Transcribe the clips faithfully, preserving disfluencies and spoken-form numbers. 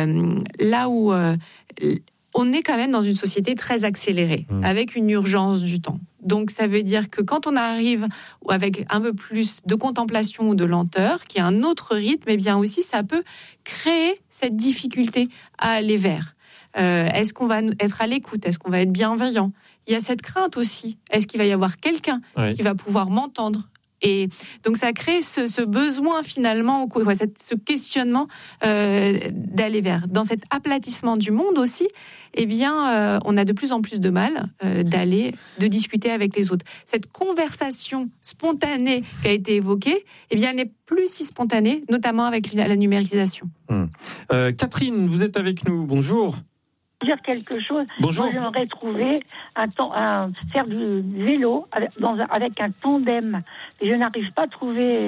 euh, là où euh, on est quand même dans une société très accélérée, mmh. avec une urgence du temps. Donc, ça veut dire que quand on arrive avec un peu plus de contemplation ou de lenteur, qui est un autre rythme, eh bien aussi, ça peut créer cette difficulté à aller vers. Euh, est-ce qu'on va être à l'écoute ? Est-ce qu'on va être bienveillant ? Il y a cette crainte aussi. Est-ce qu'il va y avoir quelqu'un oui. qui va pouvoir m'entendre ? Et donc, ça crée ce, ce besoin, finalement, ce questionnement euh, d'aller vers. Dans cet aplatissement du monde aussi, eh bien, euh, on a de plus en plus de mal euh, d'aller, de discuter avec les autres. Cette conversation spontanée qui a été évoquée, eh bien, elle n'est plus si spontanée, notamment avec la numérisation. Hum. Euh, Catherine, vous êtes avec nous. Bonjour. Dire quelque chose. Bonjour. Moi, j'aimerais trouver un, un faire du vélo avec, dans un, avec un tandem. Et je n'arrive pas à trouver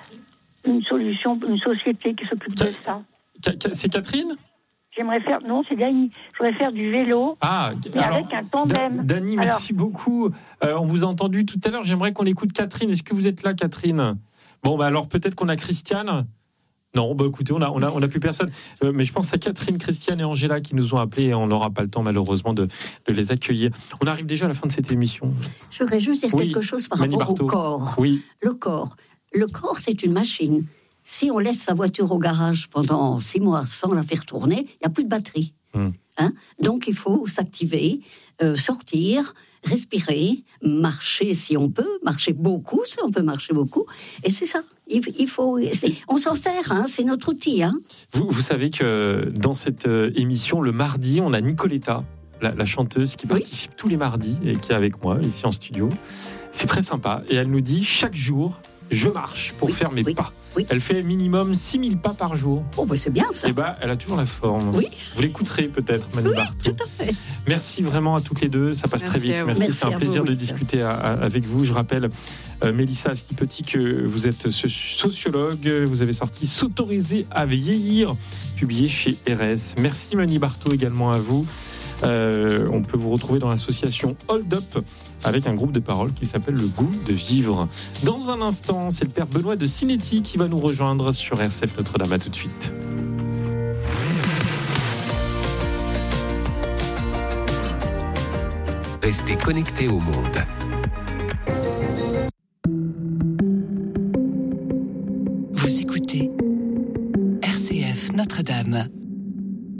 une solution, une société qui s'occupe Ca- de ça. C'est Catherine ? J'aimerais faire, non, c'est Dany. Je voudrais faire du vélo, ah, mais alors, avec un tandem. Dany, merci alors, beaucoup. Euh, on vous a entendu tout à l'heure. J'aimerais qu'on écoute Catherine. Est-ce que vous êtes là, Catherine ? Bon, bah alors peut-être qu'on a Christiane. Non, bah écoutez, on a, on a, on a plus personne. Euh, mais je pense à Catherine, Christiane et Angela qui nous ont appelés et on n'aura pas le temps malheureusement de, de les accueillir. On arrive déjà à la fin de cette émission. Je voudrais juste dire oui, quelque chose par Mani rapport Barthaud. au corps. Oui. Le corps. Le corps, c'est une machine. Si on laisse sa voiture au garage pendant six mois sans la faire tourner, il n'y a plus de batterie. Hum. Hein ? Donc il faut s'activer, euh, sortir, respirer, marcher si on peut, marcher beaucoup si on peut marcher beaucoup. Et c'est ça. Il, il faut, c'est, on s'en sert, hein, c'est notre outil. Hein. Vous, vous savez que dans cette émission, le mardi, on a Nicoletta, la, la chanteuse qui participe oui. tous les mardis et qui est avec moi ici en studio. C'est très sympa. Et elle nous dit, chaque jour, je marche pour oui, faire mes oui, pas. Oui. Elle fait minimum six mille pas par jour. Oh, bah c'est bien ça. Et bah, elle a toujours la forme. Oui. Vous l'écouterez peut-être, Mani Oui, Barthaud. tout à fait. Merci vraiment à toutes les deux. Ça passe Merci très vite. Merci. Merci. C'est un plaisir vous, de oui. discuter à, à, avec vous. Je rappelle, euh, Mélissa Asti-Petit, que vous êtes sociologue. Vous avez sorti S'autoriser à vieillir, publié chez R S. Merci Mani Barthaud également à vous. Euh, on peut vous retrouver dans l'association Hold Up avec un groupe de paroles qui s'appelle Le Goût de Vivre. Dans un instant, c'est le père Benoît de Cinetti qui va nous rejoindre sur R C F Notre-Dame. À tout de suite. Restez connectés au monde. Vous écoutez R C F Notre-Dame.